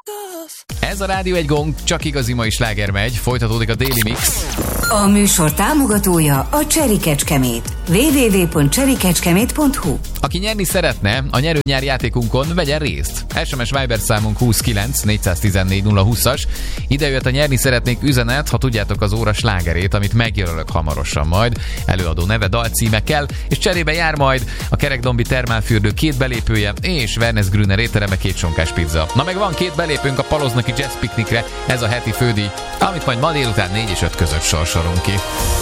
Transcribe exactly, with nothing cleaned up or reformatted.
Ez a Rádió egy gong, csak igazi mai sláger megy, folytatódik a Daily Mix. A műsor támogatója a Cherry Kecskemét. double-u double-u double-u pont cherry kecskemét pont hu. Aki nyerni szeretne, a nyerőnyár játékunkon vegyen részt. es em es Viber számunk huszonkilenc négyszáztizennégy nulla húszas. Ide jött a nyerni szeretnék üzenet, ha tudjátok az óra slágerét, amit megjelölök hamarosan majd. Előadó neve, dalcímekkel, és cserébe jár majd a Kerekdombi termálfürdő két belépője, és Wernes Grüner éttereme két sonkás pizza. Na meg van két belépőnk a Paloznaki Jazz Piknikre, ez a heti fődíj, amit majd ma délután négy és öt között sorsolunk ki.